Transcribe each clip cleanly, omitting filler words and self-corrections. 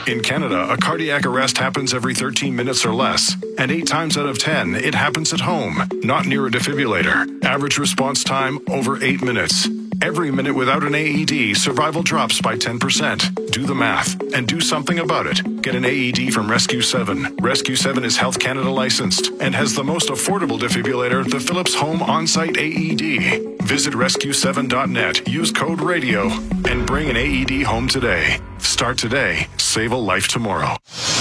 In Canada, a cardiac arrest happens every 13 minutes or less, and 8 times out of 10, it happens at home, not near a defibrillator. Average response time, over 8 minutes. Every minute without an AED, survival drops by 10%. Do the math and do something about it. Get an AED from Rescue 7. Rescue 7 is Health Canada licensed and has the most affordable defibrillator, the Philips Home On-Site AED. Visit rescue7.net, use code RADIO, and bring an AED home today. Start today. Save a life tomorrow.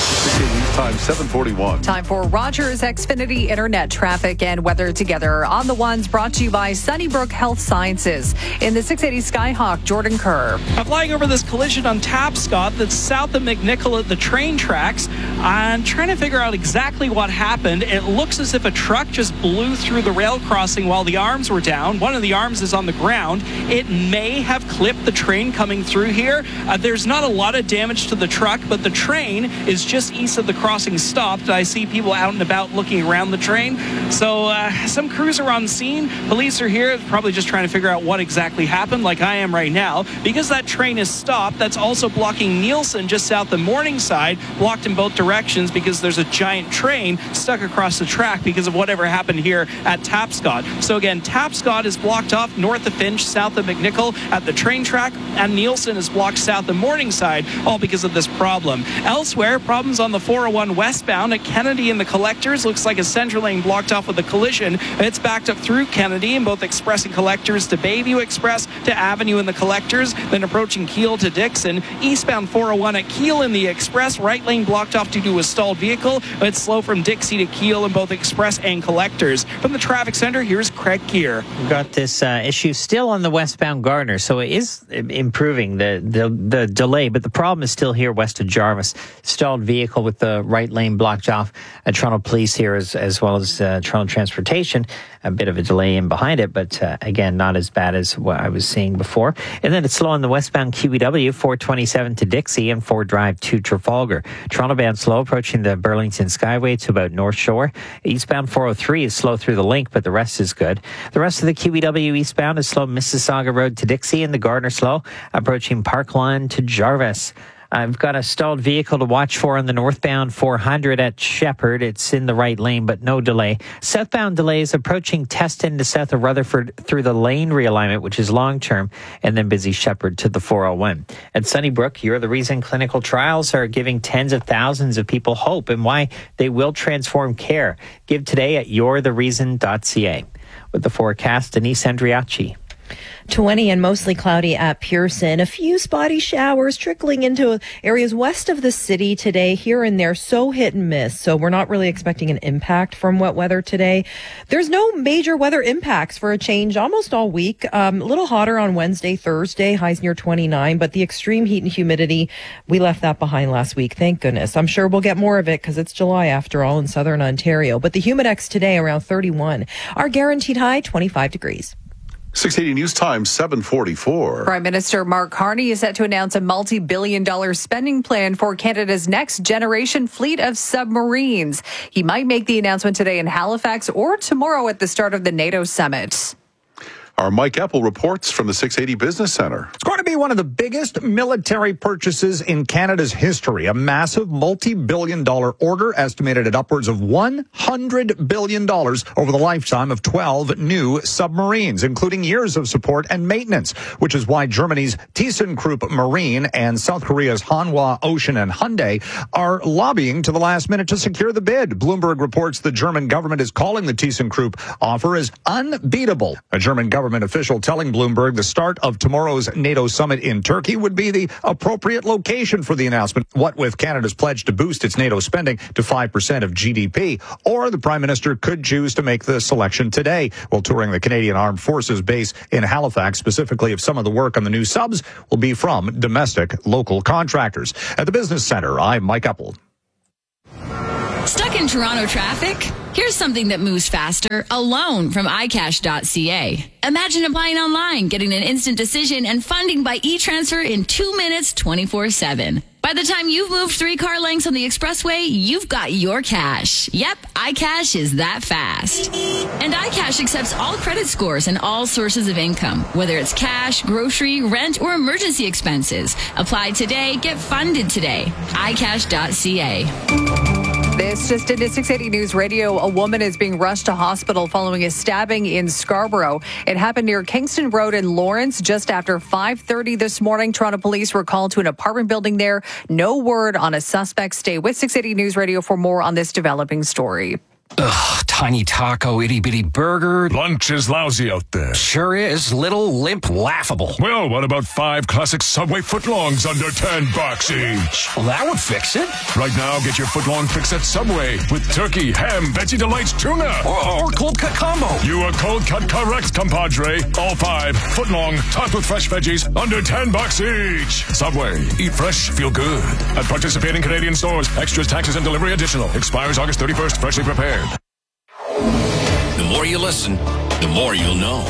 Time 7:41. Time for Rogers Xfinity Internet traffic and weather together on the ones brought to you by Sunnybrook Health Sciences. In the 680 Skyhawk, Jordan Kerr. I'm flying over this collision on Tapscott that's south of McNicoll at the train tracks. I'm trying to figure out exactly what happened. It looks as if a truck just blew through the rail crossing while the arms were down. One of the arms is on the ground. It may have clipped the train coming through here. There's not a lot of damage to the truck, but the train is just east of the crossing stopped. I see people out and about looking around the train. So some crews are on scene. Police are here, probably just trying to figure out what exactly happened, like I am right now. Because that train is stopped, that's also blocking Nielsen just south of Morningside, blocked in both directions because there's a giant train stuck across the track because of whatever happened here at Tapscott. So again, Tapscott is blocked off north of Finch, south of McNicoll at the train track, and Nielsen is blocked south of Morningside, all because of this problem. Elsewhere, problems on the 401 westbound at Kennedy and the Collectors. Looks like a central lane blocked off with a collision. It's backed up through Kennedy and both Express and Collectors to Bayview Express to Avenue and the Collectors, then approaching Keele to Dixon. Eastbound 401 at Keele in the Express. Right lane blocked off due to a stalled vehicle. It's slow from Dixie to Keele in both Express and Collectors. From the traffic center, here's Craig Keir. We've got this issue still on the westbound Gardner, so it is improving the delay, but the problem is still here west of Jarvis. Stalled vehicle with the right lane blocked off at Toronto Police here as well as Toronto Transportation. A bit of a delay in behind it, but again, not as bad as what I was seeing before. And then it's slow on the westbound QEW, 427 to Dixie and Ford Drive to Trafalgar. Toronto bound slow approaching the Burlington Skyway to about North Shore. Eastbound 403 is slow through the link, but the rest is good. The rest of the QEW eastbound is slow Mississauga Road to Dixie and the Gardner slow approaching Parkland to Jarvis. I've got a stalled vehicle to watch for on the northbound 400 at Shepherd. It's in the right lane, but no delay. Southbound delays approaching Teston to south of Rutherford through the lane realignment, which is long-term, and then busy Shepherd to the 401. At Sunnybrook, You're the Reason clinical trials are giving tens of thousands of people hope and why they will transform care. Give today at you'rethereason.ca. With the forecast, Denise Andriachi. 20 and mostly cloudy at Pearson. A few spotty showers trickling into areas west of the city today, here and there, so hit and miss. So we're not really expecting an impact from wet weather today. There's no major weather impacts for a change almost all week. A little hotter on Wednesday, Thursday, highs near 29, but the extreme heat and humidity, we left that behind last week. Thank goodness. I'm sure we'll get more of it because it's July after all in southern Ontario. But the Humidex today around 31. Our guaranteed high, 25 degrees. 680 News Time, 7:44. Prime Minister Mark Carney is set to announce a multi-billion-dollar spending plan for Canada's next generation fleet of submarines. He might make the announcement today in Halifax or tomorrow at the start of the NATO summit. Our Mike Epple reports from the 680 Business Center. It's going to be one of the biggest military purchases in Canada's history. A massive multi-billion-dollar order estimated at upwards of $100 billion over the lifetime of 12 new submarines, including years of support and maintenance, which is why Germany's ThyssenKrupp Marine and South Korea's Hanwha Ocean and Hyundai are lobbying to the last minute to secure the bid. Bloomberg reports the German government is calling the ThyssenKrupp offer as unbeatable. A German government official telling Bloomberg the start of tomorrow's NATO summit in Turkey would be the appropriate location for the announcement, what with Canada's pledge to boost its NATO spending to 5% of GDP. Or the Prime Minister could choose to make the selection today while touring the Canadian Armed Forces base in Halifax, specifically if some of the work on the new subs will be from domestic local contractors. At the Business Center, I'm Mike Epple. Stuck in Toronto traffic? Here's something that moves faster. A loan from iCash.ca. Imagine applying online, getting an instant decision, and funding by e-transfer in 2 minutes, 24/7. By the time you've moved 3 car lengths on the expressway, you've got your cash. Yep, iCash is that fast. And iCash accepts all credit scores and all sources of income, whether it's cash, grocery, rent, or emergency expenses. Apply today, get funded today. iCash.ca. This just into 680 News Radio. A woman is being rushed to hospital following a stabbing in Scarborough. It happened near Kingston Road in Lawrence just after 5:30 this morning. Toronto police were called to an apartment building there. No word on a suspect. Stay with 680 News Radio for more on this developing story. Ugh, tiny taco, itty-bitty burger. Lunch is lousy out there. Sure is. Little, limp, laughable. Well, what about 5 classic Subway footlongs under $10 each? Well, that would fix it. Right now, get your footlong fix at Subway with turkey, ham, Veggie Delights, tuna. Or cold cut combo. You are cold cut correct, compadre. All 5 footlong, topped with fresh veggies, under $10 each. Subway. Eat fresh, feel good. At participating Canadian stores. Extras, taxes, and delivery additional. Expires August 31st. Freshly prepared. The more you listen, the more you'll know.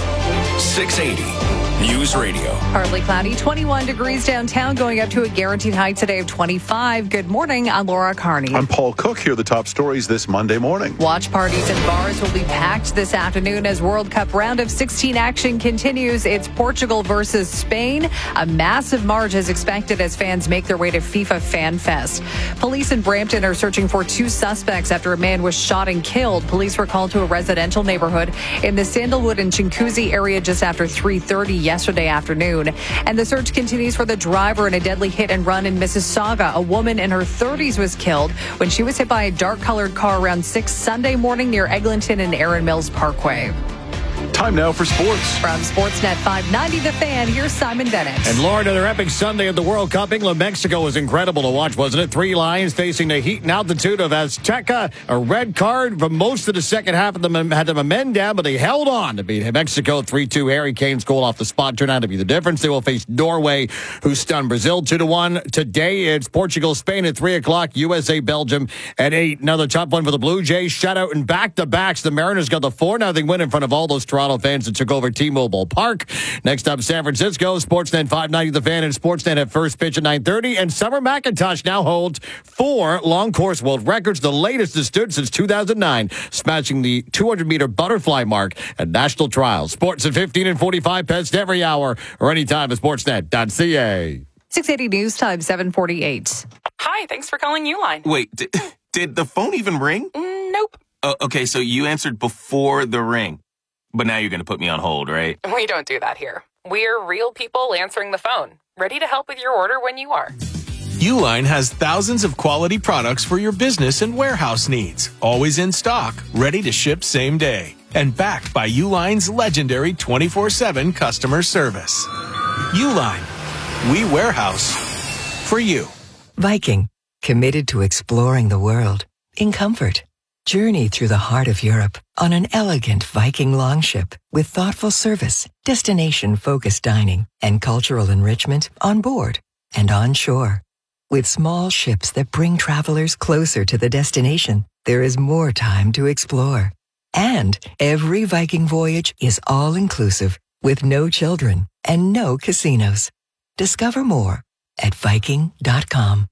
680 News Radio. Partly cloudy, 21 degrees downtown, going up to a guaranteed high today of 25. Good morning. I'm Laura Carney. I'm Paul Cook. Here are the top stories this Monday morning. Watch parties and bars will be packed this afternoon as World Cup round of 16 action continues. It's Portugal versus Spain. A massive march is expected as fans make their way to FIFA Fan Fest. Police in Brampton are searching for 2 suspects after a man was shot and killed. Police were called to a residential neighborhood in the Sandalwood and Chinguacousy area just after 3:30 yesterday afternoon. And the search continues for the driver in a deadly hit and run in Mississauga. A woman in her 30s was killed when she was hit by a dark-colored car around 6 Sunday morning near Eglinton and Erin Mills Parkway. Time now for sports. From Sportsnet 590 The Fan, here's Simon Bennett. And Lauren, another epic Sunday at the World Cup. England-Mexico was incredible to watch, wasn't it? 3 Lions facing the heat and altitude of Azteca. A red card for most of the second half of them had them a men down, but they held on to beat Mexico 3-2. Harry Kane's goal off the spot turned out to be the difference. They will face Norway, who stunned Brazil 2-1. Today, it's Portugal-Spain at 3 o'clock. USA-Belgium at 8. Another tough one for the Blue Jays. Shutout and back-to-backs. The Mariners got the 4-0 win in front of all those Toronto fans that took over T-Mobile Park. Next up, San Francisco, Sportsnet 590 The Fan and Sportsnet at first pitch at 9:30. And Summer McIntosh now holds 4 long course world records. The latest has stood since 2009, smashing the 200-meter butterfly mark at national trials. Sports at 15 and 45 past every hour or anytime at sportsnet.ca. 680 News Time, 7:48. Hi, thanks for calling Uline. Wait, did the phone even ring? Nope. Oh, okay, so you answered before the ring. But now you're going to put me on hold, right? We don't do that here. We're real people answering the phone, ready to help with your order when you are. Uline has thousands of quality products for your business and warehouse needs. Always in stock, ready to ship same day. And backed by Uline's legendary 24/7 customer service. Uline. We warehouse for you. Viking, committed to exploring the world in comfort. Journey through the heart of Europe on an elegant Viking longship with thoughtful service, destination-focused dining, and cultural enrichment on board and on shore. With small ships that bring travelers closer to the destination, there is more time to explore. And every Viking voyage is all-inclusive with no children and no casinos. Discover more at Viking.com.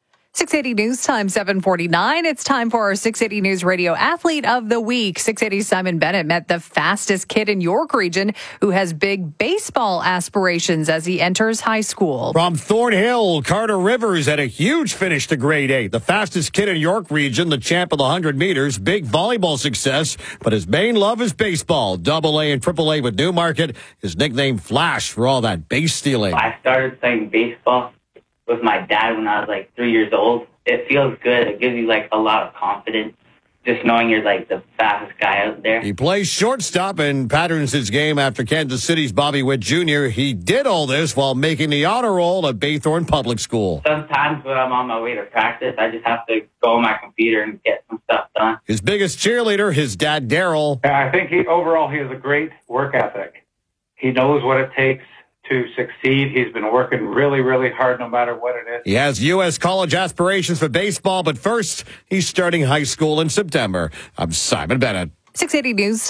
680 News Time, 7:49. It's time for our 680 News Radio Athlete of the Week. 680 Simon Bennett met the fastest kid in York Region who has big baseball aspirations as he enters high school. From Thornhill, Carter Rivers had a huge finish to grade 8. The fastest kid in York Region, the champ of the 100 meters, big volleyball success, but his main love is baseball. AA and AAA with Newmarket. His nickname Flash for all that base stealing. I started playing baseball with my dad when I was like 3 years old. It feels good. It gives you like a lot of confidence just knowing you're like the fastest guy out there. He plays shortstop and patterns his game after Kansas City's Bobby Witt Jr. He did all this while making the honor roll at Baythorn Public School. Sometimes when I'm on my way to practice, I just have to go on my computer and get some stuff done. His biggest cheerleader, his dad, Daryl. I think overall he has a great work ethic. He knows what it takes to succeed. He's been working really, really hard no matter what it is. He has U.S. college aspirations for baseball, but first, he's starting high school in September. I'm Simon Bennett. 680 News.